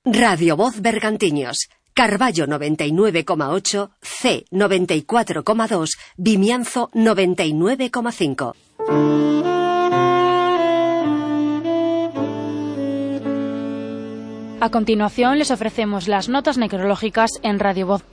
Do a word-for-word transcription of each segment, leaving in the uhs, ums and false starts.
Radio Voz Bergantiños, Carballo noventa y nueve coma ocho, C noventa y cuatro coma dos, Vimianzo noventa y nueve coma cinco. A continuación les ofrecemos las notas necrológicas en Radio Voz.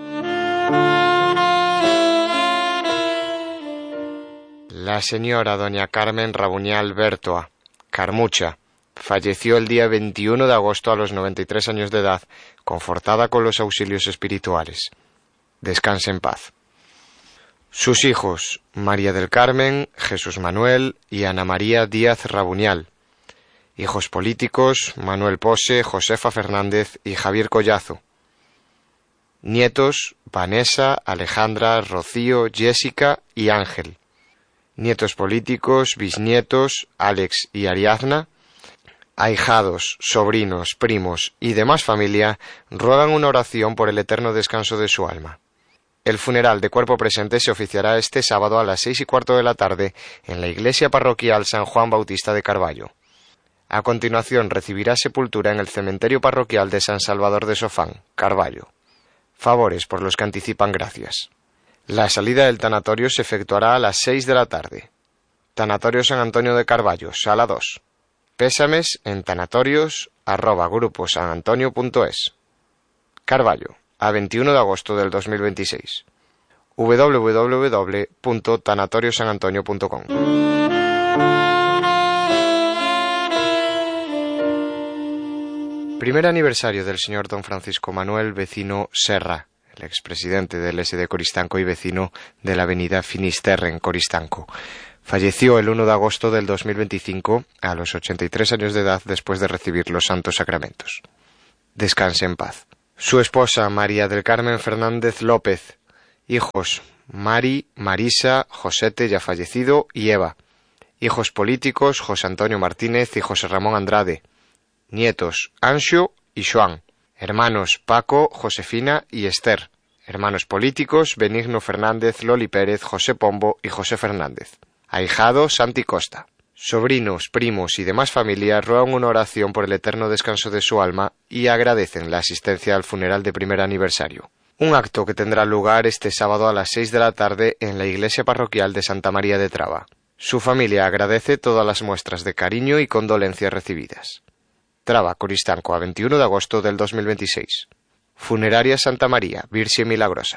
La señora doña Carmen Rabuñal Bertoa, Carmucha, falleció el día veintiuno de agosto a los noventa y tres años de edad, confortada con los auxilios espirituales. Descanse en paz. Sus hijos, María del Carmen, Jesús Manuel y Ana María Díaz Rabuñal. Hijos políticos, Manuel Pose, Josefa Fernández y Javier Collazo. Nietos, Vanessa, Alejandra, Rocío, Jessica y Ángel. Nietos políticos, bisnietos, Alex y Ariadna. Ahijados, sobrinos, primos y demás familia ruegan una oración por el eterno descanso de su alma. El funeral de cuerpo presente se oficiará este sábado a las seis y cuarto de la tarde en la iglesia parroquial San Juan Bautista de Carballo. A continuación recibirá sepultura en el cementerio parroquial de San Salvador de Sofán, Carballo. Favores por los que anticipan gracias. La salida del tanatorio se efectuará a las seis de la tarde. Tanatorio San Antonio de Carballo, sala dos. Pésames en tanatorios arroba grupo san antonio punto es. Carballo, a veintiuno de agosto del dos mil veintiséis. doble u doble u doble u punto tanatorio san antonio punto com. Primer aniversario del señor don Francisco Manuel Vecino Serra, el expresidente del S D Coristanco y vecino de la avenida Finisterre en Coristanco. Falleció el uno de agosto del dos mil veinticinco a los ochenta y tres años de edad después de recibir los santos sacramentos. Descanse en paz. Su esposa María del Carmen Fernández López. Hijos Mari, Marisa, Josete ya fallecido y Eva. Hijos políticos José Antonio Martínez y José Ramón Andrade. Nietos Anxo y Xoán. Hermanos Paco, Josefina y Esther. Hermanos políticos Benigno Fernández, Loli Pérez, José Pombo y José Fernández. Ahijado Santi Costa. Sobrinos, primos y demás familia ruegan una oración por el eterno descanso de su alma y agradecen la asistencia al funeral de primer aniversario. Un acto que tendrá lugar este sábado a las seis de la tarde en la iglesia parroquial de Santa María de Traba. Su familia agradece todas las muestras de cariño y condolencias recibidas. Traba, Coristanco, a veintiuno de agosto del dos mil veintiséis. Funeraria Santa María, Virgen Milagrosa.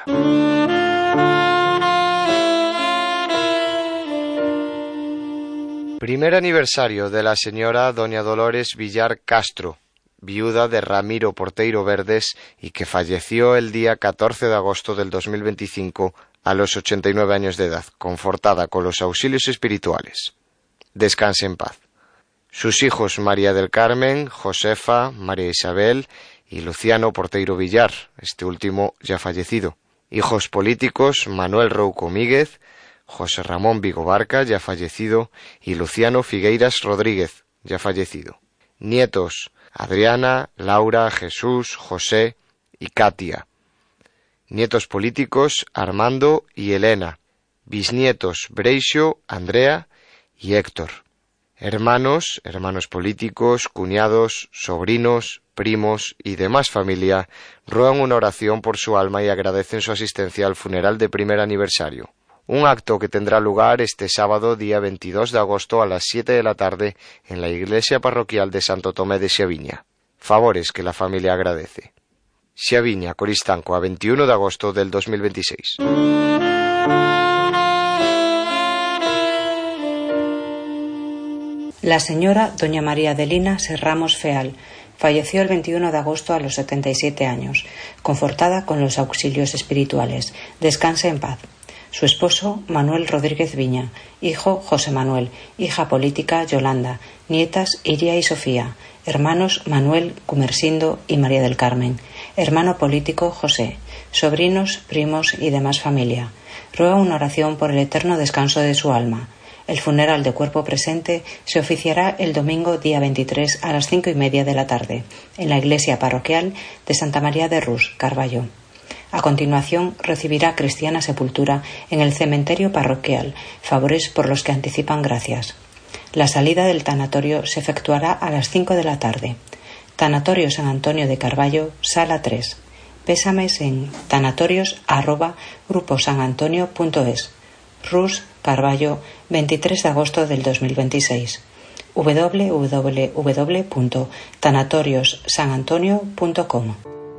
Primer aniversario de la señora doña Dolores Villar Castro, viuda de Ramiro Porteiro Verdes y que falleció el día catorce de agosto del dos mil veinticinco a los ochenta y nueve años de edad, confortada con los auxilios espirituales. Descanse en paz. Sus hijos María del Carmen, Josefa, María Isabel y Luciano Porteiro Villar, este último ya fallecido. Hijos políticos Manuel Rouco Míguez, José Ramón Vigo Barca, ya fallecido, y Luciano Figueiras Rodríguez, ya fallecido. Nietos Adriana, Laura, Jesús, José y Katia. Nietos políticos Armando y Elena. Bisnietos Breixo, Andrea y Héctor. Hermanos, hermanos políticos, cuñados, sobrinos, primos y demás familia ruegan una oración por su alma y agradecen su asistencia al funeral de primer aniversario. Un acto que tendrá lugar este sábado día veintidós de agosto a las siete de la tarde en la iglesia parroquial de Santo Tomé de Xiaviña. Favores que la familia agradece. Xiaviña, Coristanco, a veintiuno de agosto del dos mil veintiséis. La señora doña María Adelina Serramos Feal falleció el veintiuno de agosto a los setenta y siete años, confortada con los auxilios espirituales. Descanse en paz. Su esposo, Manuel Rodríguez Viña, hijo José Manuel, hija política Yolanda, nietas Iria y Sofía, hermanos Manuel, Cumersindo y María del Carmen, hermano político José, sobrinos, primos y demás familia. Ruega una oración por el eterno descanso de su alma. El funeral de cuerpo presente se oficiará el domingo día veintitrés a las cinco y media de la tarde, en la iglesia parroquial de Santa María de Rús, Carballo. A continuación recibirá cristiana sepultura en el cementerio parroquial, favores por los que anticipan gracias. La salida del tanatorio se efectuará a las cinco de la tarde. Tanatorio San Antonio de Carballo, Sala tres. Pésames en tanatorios arroba gruposanantonio punto es. Rus, Carballo, veintitrés de agosto del dos mil veintiséis. w w w punto tanatorios san antonio punto com.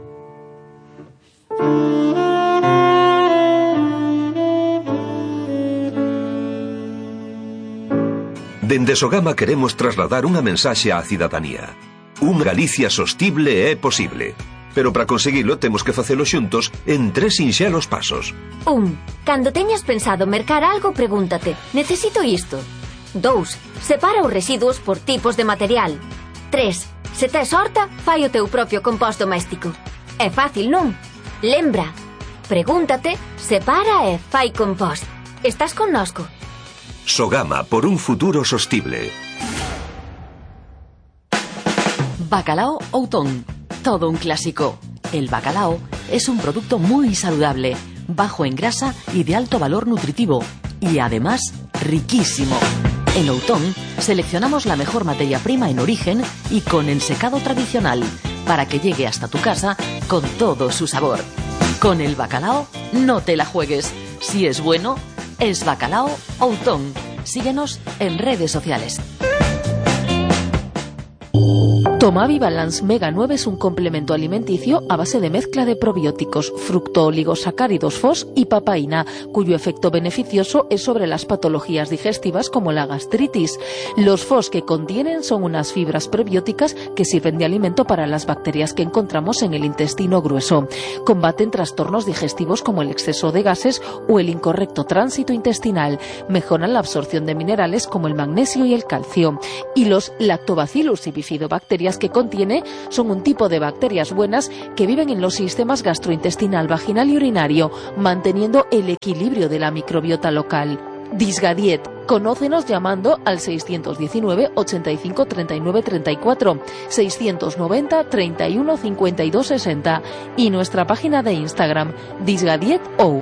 Dende Sogama queremos trasladar unha mensaxe á cidadanía. Unha Galicia sostible é posible. Pero para conseguilo temos que facelo xuntos en tres sinxelos pasos. Un. Cando teñas pensado mercar algo, pregúntate: necesito isto? Dous. Separa os residuos por tipos de material. Tres. Se tes horta, fai o teu propio compost doméstico. É fácil, non? Lembra. Pregúntate, separa e fai compost. Estás connosco? Sogama, por un futuro sostible. Bacalao Outón. Todo un clásico. El bacalao es un producto muy saludable, bajo en grasa y de alto valor nutritivo. Y además, riquísimo. En Outón seleccionamos la mejor materia prima en origen y con el secado tradicional, para que llegue hasta tu casa con todo su sabor. Con el bacalao, no te la juegues. Si es bueno, es Bacalao Outón. Síguenos en redes sociales. Tomavi Balance Mega nueve es un complemento alimenticio a base de mezcla de probióticos, fructooligosacáridos F O S y papaína, cuyo efecto beneficioso es sobre las patologías digestivas como la gastritis. Los F O S que contienen son unas fibras prebióticas que sirven de alimento para las bacterias que encontramos en el intestino grueso. Combaten trastornos digestivos como el exceso de gases o el incorrecto tránsito intestinal. Mejoran la absorción de minerales como el magnesio y el calcio. Y los Lactobacillus y bifidobacterias que contiene son un tipo de bacterias buenas que viven en los sistemas gastrointestinal, vaginal y urinario, manteniendo el equilibrio de la microbiota local. Disgadiet. Conócenos llamando al seiscientos diecinueve, ochenta y cinco, treinta y nueve, treinta y cuatro, seiscientos noventa, treinta y uno, cincuenta y dos, sesenta y nuestra página de Instagram, disgadietou.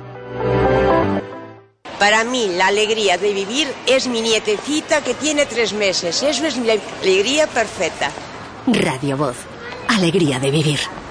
Para mí la alegría de vivir es mi nietecita que tiene tres meses. Eso es mi alegría perfecta. Radio Voz. Alegría de vivir.